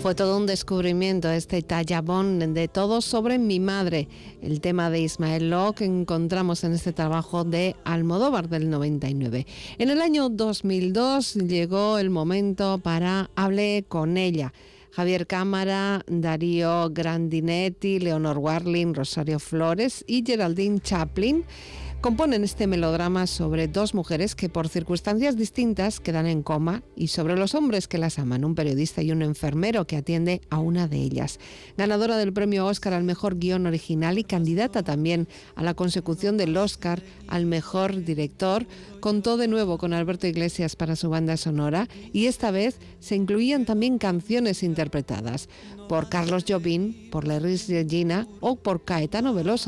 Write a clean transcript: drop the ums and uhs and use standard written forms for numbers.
Fue todo un descubrimiento este tallabón de Todo sobre mi madre, el tema de Ismael Lo que encontramos en este trabajo de Almodóvar del 99. En el año 2002 llegó el momento para Hablé con ella. Javier Cámara, Darío Grandinetti, Leonor Warling, Rosario Flores y Geraldine Chaplin componen este melodrama sobre dos mujeres que por circunstancias distintas quedan en coma y sobre los hombres que las aman, un periodista y un enfermero que atiende a una de ellas. Ganadora del premio Oscar al mejor guión original y candidata también a la consecución del Oscar al mejor director, contó de nuevo con Alberto Iglesias para su banda sonora y esta vez se incluían también canciones interpretadas por Carlos Jobim, por Elis Regina o por Caetano Veloso.